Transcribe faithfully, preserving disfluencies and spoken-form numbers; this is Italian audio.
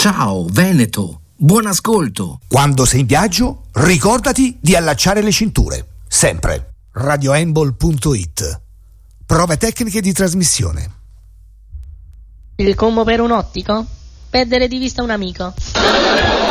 Ciao Veneto, buon ascolto. Quando sei in viaggio, ricordati di allacciare le cinture, sempre. radioembol punto it. Prove tecniche di trasmissione. Il combo per un ottico? Perdere di vista un amico.